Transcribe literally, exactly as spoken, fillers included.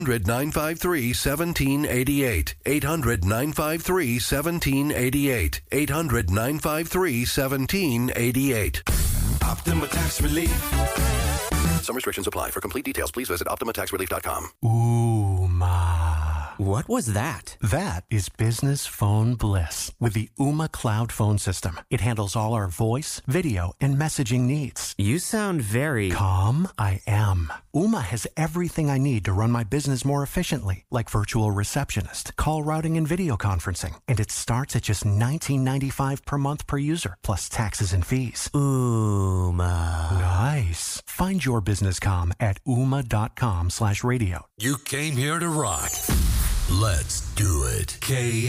hundred nine five three one seven eight eight. eight hundred nine five three one seven eight eight. eight hundred nine five three one seven eight eight. Optima Tax Relief. Some restrictions apply. For complete details, please visit Optima Tax Relief dot com. Ooh, ma. What was that? That is business phone bliss with the Ooma Cloud Phone System. It handles all our voice, video, and messaging needs. You sound very... Calm, I am. Ooma has everything I need to run my business more efficiently, like virtual receptionist, call routing, and video conferencing. And it starts at just nineteen ninety-five per month per user, plus taxes and fees. Ooma. Nice. Find your business comm at ooma.com slash radio. You came here to rock. Let's do it. K